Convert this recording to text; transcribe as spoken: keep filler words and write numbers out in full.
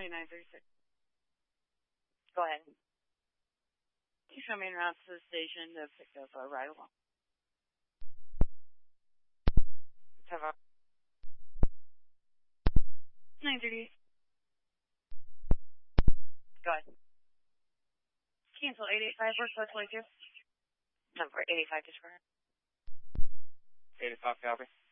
twenty-nine thirty-six. Go ahead. Can you show me around to the station to pick up a ride along? nine thirty. Go ahead. Cancel eight eight five, Workplace Lakers. Number eight eight five, Discord. eight eight five, copy.